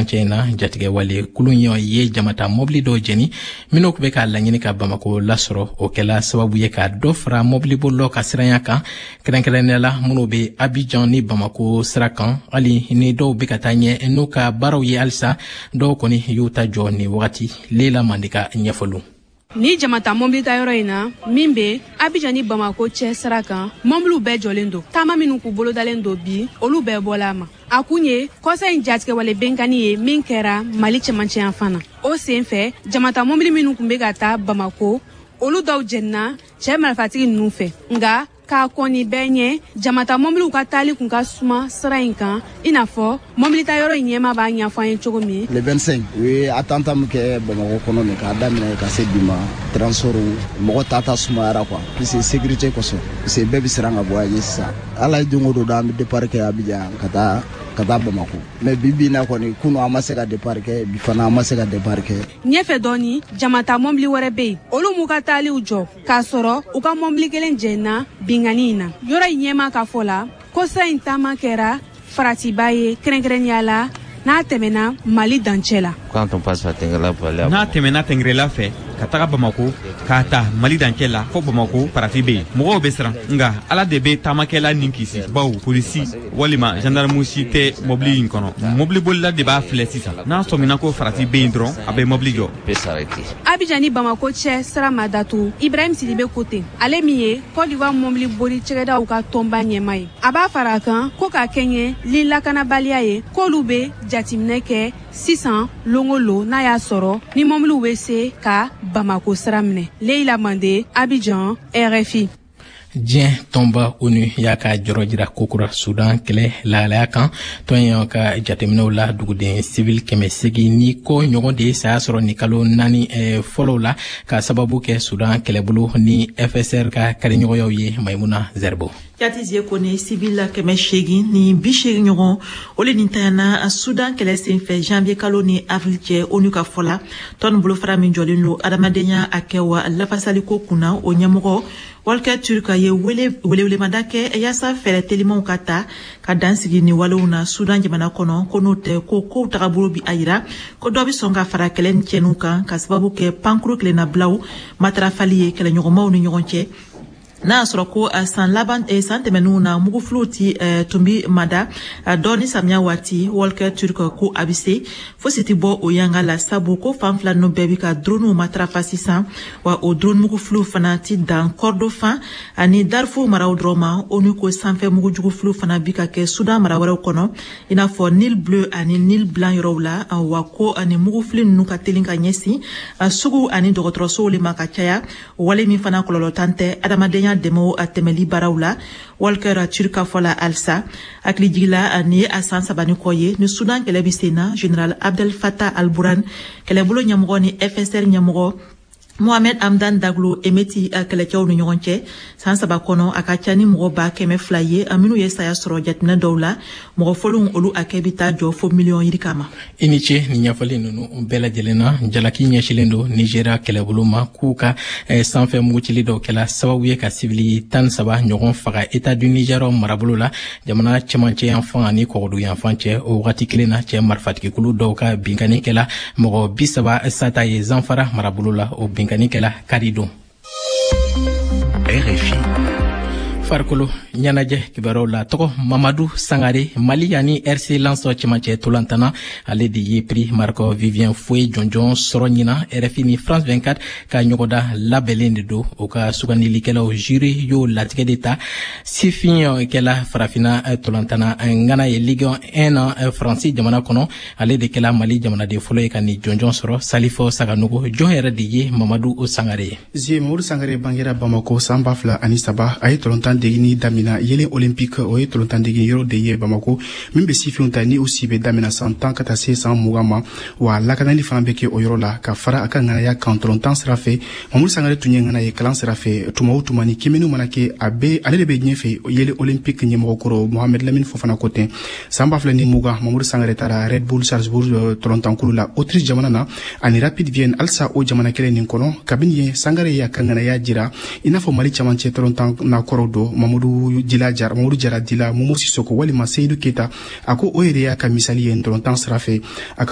China jatige wale kulunyo ye jamata mobili do jeni minok be ka laɲini ka Bamako lasoro o kɛla sababu ye ka dɔ fara mobili bollo ka siranya kan kɛrɛnkɛrɛnnenya minnu be Abidjan ni Bamako sira kan hali ni dɔw be ka taa ɲɛ n'u ka baaraw ye halisa dɔw kɔni y'u ta jɔ ni wagati Leila Mandika ɲɛfɔlu. Ni jamata mobili ta yɔrɔ in na min be Abidjan ni Bamako cɛ sira kan mobiliw bɛɛ jɔlen do taama minnu k'u bolodalen do bi olu bɛɛ bɔla ma a kun ye kɔsa in jatigɛ wale benkani ye min kɛra Mali cɛmancɛ yan fana o sen fɛ jamata mobili minnu kun be ka taa Bamako olu dɔw jenina cɛ marifatigi ninnu fɛ nga k'a kɔni bɛɛ ɲɛ jamata mobiliw ka taali kun ka suma sira in kan inafɔ mobili ta yɔrɔ ɲɛma b'a ɲɛfɔ an ye cogo min. Le 25 u ye attentat min kɛ Bamako kɔnɔ nin k'a daminɛ ka se bi ma transport mɔgɔ tata sumayara quoi puisque sécurité kosɔn puisque bɛɛ bɛ siran ka bɔ a ɲɛ sisan ala ye don o don an bɛ départ kɛ Abidjan ka taa Bamako mais bi na kɔni kunu an ma se ka départ kɛ bi fana an ma se ka départ kɛ. Ɲɛfɛ dɔɔni jamata mobili wɛrɛ bɛ yen olu m'u ka taaliw jɔ k'a sɔrɔ u ka mobili kelen jɛnna bingani in na yɔrɔ in ɲɛma ka fɔ la ko sira in taama kɛra faratiba ye kɛrɛnkɛrɛnnenya la n'a tɛmɛna Mali dancɛ la. N'a tɛmɛna Tɛngɛrɛla fɛ ka taga Bamako k'a ta Mali dancɛ la fo Bamako parafi be yen mɔgɔw be siran nga ala de be taamakɛla nin kisi baw polisi walima gendarmerie si tɛ mobili in kɔnɔ mobili bolila de b'a filɛ sisan n'a sɔmina ko farati be yen dɔrɔn a be mobili jɔ. Abidjan ni Bamako cɛ sira ma datu Ibrahim Sidibe ko ten ale min ye Côte d'Ivoire mobili boli cɛkɛdaw ka tɔnba ɲɛma ye a b'a fara kan ko ka kɛɲɛ ni lakanabaliya ye k'olu be jateminɛ kɛ sisan longolo n'a y'a sɔrɔ ni mobiliw be se ka Bamako sira minɛ. Leila Mande, Abidjan, RFI. Diɲɛ tɔnba ONU y'a ka jɔrɔ jira kokura Sudan kɛlɛ lahalaya kan tɔn ka jateminɛw la duguden civil 800 ni ko ɲɔgɔn de saya sɔrɔ ni kalo 4 fɔlɔw la ka sababu kɛ Sudan kɛlɛbolo ni FSR ka kariɲɔgɔnyaw ye Maimuna Zerbo. Jatizie kone civil 800 ni 80 ɲɔgɔn ole nin tayana Sudan kɛlɛ senfɛ janvier kalo ni avril cɛ ONU ka fɔla tɔn bolofara min jɔlen lo adamadenya a kɛ wa lafasaliko kunna o ɲɛmɔgɔ Walker Turk ye welewlemada kɛ yaasa fɛɛrɛ telimanw ka ta ka dansigi ni walew na Sudan jamana kɔnɔ ko n'o tɛ ko kow tagabolo bi a yira ko dɔ bi sɔn ka fara kɛlɛ ni cɛninw kan ka sababu kɛ pankuru tilennabilaw matarafali ye kɛlɛɲɔgɔnmaw ni ɲɔgɔn cɛ n'a sɔrɔ ko san laban san tɛmɛnenw na mugufiliw ti tumbi mada dɔ ni samiya waati Walker Turk ko a bɛ se fosi ti bɔ o yanga la sabu ko fan fila ninnu bɛɛ bi ka droniw matarafa sisan wa o drone mugufiliw fana ti dan Kordofan ani Darfur maraw dɔrɔn ma ONU ko sanfɛ mugujugufiliw fana bi ka kɛ Sudan mara wɛrɛw kɔnɔ i n'a fɔ Nil Bleu ani Nil Blanc yɔrɔw la wa ko ani mugufili ninnu ka teli ka ɲɛsin sugu ani dɔgɔtɔrɔsow le ma ka caya wale min fana kɔlɔlɔ tan tɛ adamadenya dɛmɛw a tɛmɛli baaraw la Walker Turk ka fɔla alisa hakili jigila ni a san 3 ni kɔ ye ni Sudan kɛlɛ bi sen na General Abdel Fattah al-Burhan kɛlɛbolo ɲɛmɔgɔ ni FSR ɲɛmɔgɔ Mohamed Hamdan Daglo emeti kɛlɛcɛw ni ɲɔgɔn cɛ san 3 kɔnɔ a ka ca ni mɔgɔ 200,000 ye minnu ye saya sɔrɔ jateminɛ dɔw la mɔgɔ fɔlɔw olu a kɛ bi taa jɔ fo miliyɔn yiri kama. I ni ce ni ɲɛfɔli ninnu bɛɛ lajɛlen na jalaki ɲɛsilen don Nigeria kɛlɛbolo ma k'u ka sanfɛ mugutili dɔw kɛla sababu ye ka sivili 13 ɲɔgɔn faga État du Niger marabolo la jamana cɛmancɛ yanfan ani kɔgɔdu yanfan cɛ o wagati kelen na cɛ marifatigikulu dɔw ka binkani kɛla mɔgɔ 30 sata ye Zamfara marabolo la o binkani kɛla Karidon. RFI. Farikolo ɲɛnajɛ kibaruw la tɔgɔ Mamadu Sangare Mali ani RC Lansɔ cɛmancɛ tolantana ale de ye prix Marco Vivien Foe jɔnjɔn sɔrɔ ɲina RFI ni France 24 ka ɲɔgɔnda labɛnlen de don o ka sugandilikɛlaw jury y'o latigɛ de ta sifin kɛla farafina tolantana ngana ye Ligue 1 na Faransi jamana kɔnɔ ale de kɛla Mali jamanaden fɔlɔ ye ka ni jɔnjɔn sɔrɔ Salifo Saganogo jɔn yɛrɛ de ye Mamadu Sangare. Mamadu Sangare bangera Bamako san 2003 a ye tolontan degini damina yelen olympique o ye tolontan degini yɔrɔ de ye Bamako min bɛ sifinw ta ni o si bɛ damina san 10 ka taa se san 20 ma wa lakanali fana bɛ kɛ o yɔrɔ la ka fara a ka ŋanaya kan tolontan sira fɛ Mamadu Sangare tun ye ŋana ye kalan sira fɛ tuma o tuma ni kimɛniw mana kɛ ale de bɛ ɲɛfɛ yelen olympique ɲɛmɔgɔkɔrɔ Mohamed Lamine Fofana ko ten san 2020 Mamadu Sangare taara Red Bull Salzburg tolontankulu la Autriche jamana na ani Rapid Vienne halisa o jamana kelen nin kɔnɔ kabini ye Sangare y'a ka ŋanaya jira i n'a fɔ Mali camancɛ tolontan na kɔrɔ do Mamadou Jara Dila Momo Sissoko walima Seydou Keita a ko o yɛrɛ y'a ka misali ye tolontan sira fɛ